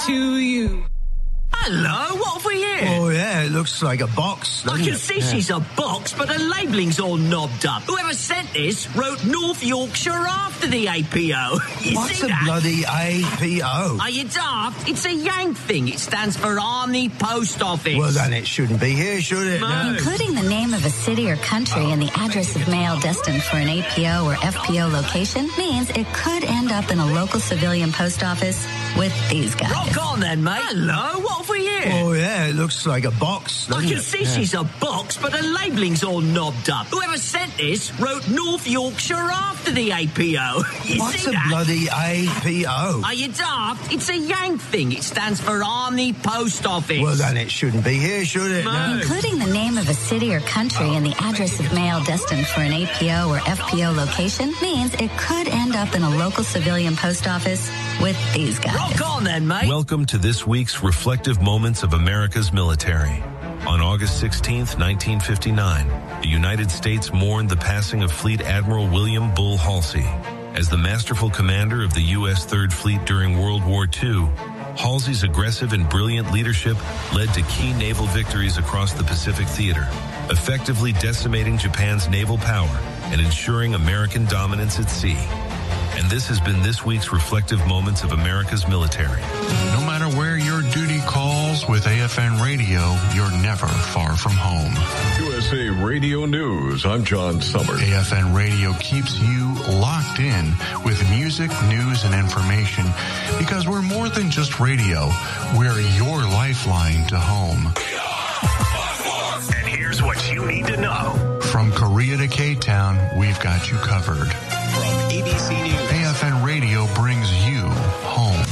to you. Hello, what have we here? Oh, yeah, it looks like a box. I can see she's a box, but the labelling's all knobbed up. Whoever sent this wrote North Yorkshire after the APO. What's a bloody APO? Are you daft? It's a Yank thing. It stands for Army Post Office. Well, then it shouldn't be here, should it? No. Including the name of a city or country and the address of mail destined for an APO or FPO location means it could end up in a local civilian post office with these guys. Rock on then, mate. Hello, what have we here? Oh, yeah, it looks like a box. I can see she's a box, but the labelling's all knobbed up. Whoever sent this wrote North Yorkshire after the APO. What's a bloody APO? Are you daft? It's a Yank thing. It stands for Army Post Office. Well, then it shouldn't be here, should it? No. Including the name of a city or country and the address of mail destined for an APO or FPO location means it could end up in a local civilian post office with these guys. Rock on then, mate. Welcome to this week's Reflective Moments of America's Military. On August 16th, 1959, the United States mourned the passing of Fleet Admiral William Bull Halsey. As the masterful commander of the U.S. Third Fleet during World War II, Halsey's aggressive and brilliant leadership led to key naval victories across the Pacific theater, effectively decimating Japan's naval power and ensuring American dominance at sea. And this has been this week's Reflective Moments of America's Military. No matter where your duty calls with AFN Radio, you're never far from home. USA Radio News, I'm John Summers. AFN Radio keeps you locked in with music, news, and information because we're more than just radio. We're your lifeline to home. And here's what you need to know. From Korea to K-Town, we've got you covered. From ABC News, AFN Radio brings you home.